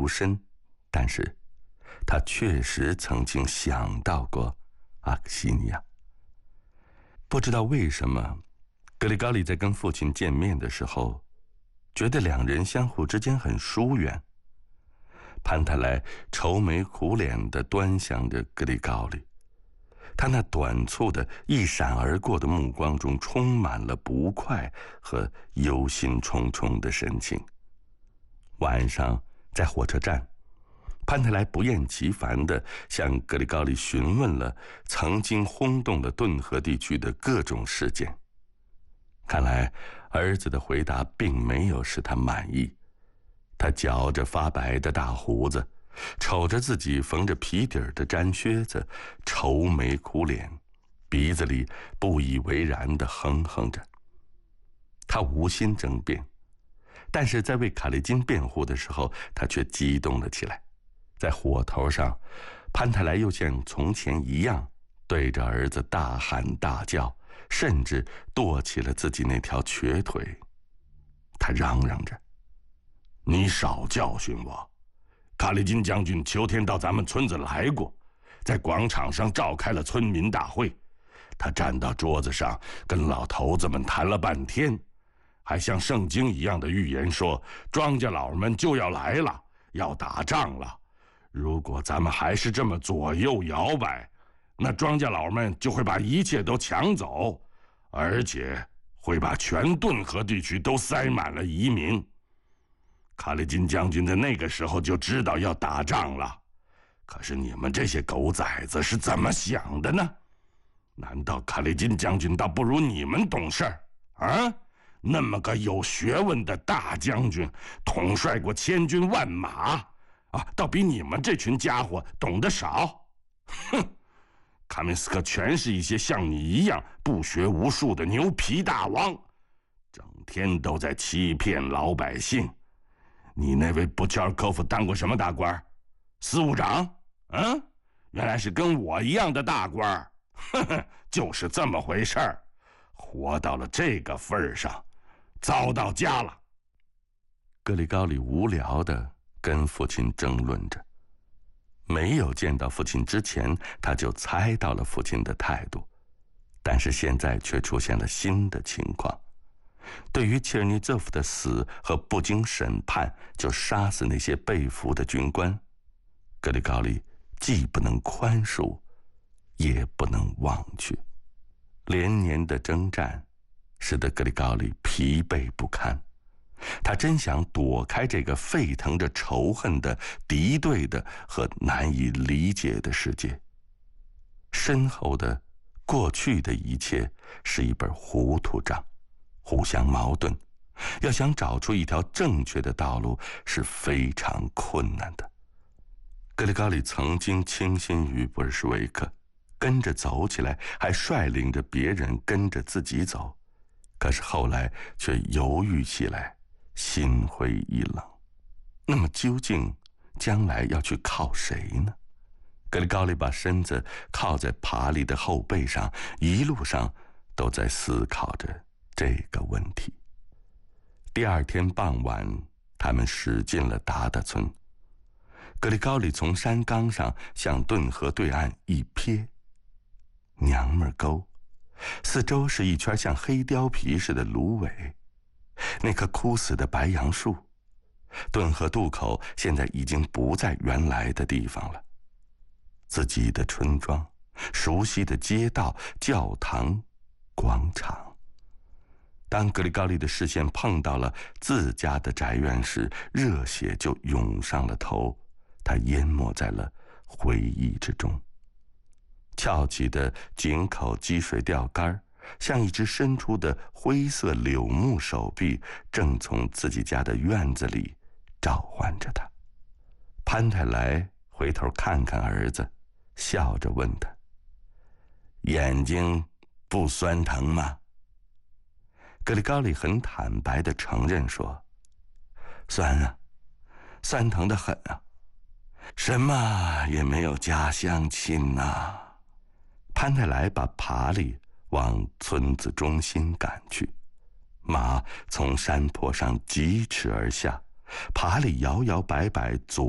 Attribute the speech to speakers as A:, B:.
A: 无声，但是他确实曾经想到过阿克西尼亚。不知道为什么，格里高利在跟父亲见面的时候，觉得两人相互之间很疏远。潘泰莱愁眉苦脸地端详着格里高利，他那短促的一闪而过的目光中充满了不快和忧心忡忡的神情。晚上在火车站，潘泰莱不厌其烦地向格里高利询问了曾经轰动了顿河地区的各种事件。看来儿子的回答并没有使他满意。他嚼着发白的大胡子，瞅着自己缝着皮底儿的毡靴子，愁眉苦脸，鼻子里不以为然地哼哼着。他无心争辩，但是在为卡利金辩护的时候，他却激动了起来。在火头上，潘泰莱又像从前一样对着儿子大喊大叫，甚至跺起了自己那条瘸腿。他嚷嚷着：“你少教训我！卡利金将军秋天到咱们村子来过，在广场上召开了村民大会。他站到桌子上跟老头子们谈了半天，还像圣经一样的预言说，庄稼佬们就要来了，要打仗了。如果咱们还是这么左右摇摆，那庄稼佬们就会把一切都抢走，而且会把全顿河地区都塞满了移民。卡利金将军在那个时候就知道要打仗了，可是你们这些狗崽子是怎么想的呢？难道卡利金将军倒不如你们懂事儿啊？那么个有学问的大将军，统帅过千军万马啊，倒比你们这群家伙懂得少。哼！卡明斯克全是一些像你一样不学无术的牛皮大王，整天都在欺骗老百姓。你那位布乔尔科夫当过什么大官？司务长？原来是跟我一样的大官。呵呵，就是这么回事儿。活到了这个份儿上，糟到家了。格里高利无聊地跟父亲争论着。没有见到父亲之前，他就猜到了父亲的态度，但是现在却出现了新的情况。对于切尔尼泽夫的死和不经审判就杀死那些被俘的军官，格里高利既不能宽恕，也不能忘却。连年的征战使得格里高利疲惫不堪，他真想躲开这个沸腾着仇恨的、敌对的和难以理解的世界。身后的过去的一切是一本糊涂账，互相矛盾，要想找出一条正确的道路是非常困难的。格里高利曾经倾心于布尔什维克，跟着走起来，还率领着别人跟着自己走，可是后来却犹豫起来，心灰意冷。那么究竟将来要去靠谁呢？格里高利把身子靠在爬犁的后背上，一路上都在思考着这个问题。第二天傍晚，他们驶进了达达村。格里高利从山岗上向顿河对岸一瞥，娘们沟，四周是一圈像黑貂皮似的芦苇，那棵枯死的白杨树。顿河渡口现在已经不在原来的地方了，自己的村庄，熟悉的街道、教堂、广场。当格里高利的视线碰到了自家的宅院时，热血就涌上了头，他淹没在了回忆之中。翘起的井口积水钓竿像一只伸出的灰色柳木手臂，正从自己家的院子里召唤着他。潘泰莱回头看看儿子，笑着问他：“眼睛不酸疼吗？”格里高利很坦白地承认说：“酸啊，酸疼得很啊，什么也没有家乡亲啊。”潘泰莱把爬犁往村子中心赶去，马从山坡上疾驰而下，爬犁摇摇摆摆左